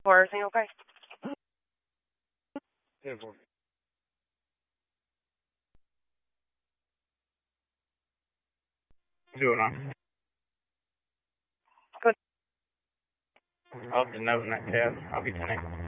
For everything okay? Yeah, boy. Doing on. Good. I'll have to note in that tab. I'll be 10.